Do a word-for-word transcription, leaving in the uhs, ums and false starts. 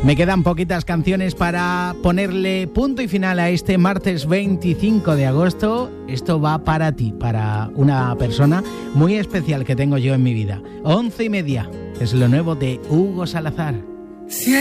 Me quedan poquitas canciones para ponerle punto y final a este martes veinticinco de agosto. Esto va para ti, para una persona muy especial que tengo yo en mi vida. Once y media es lo nuevo de Hugo Salazar. Si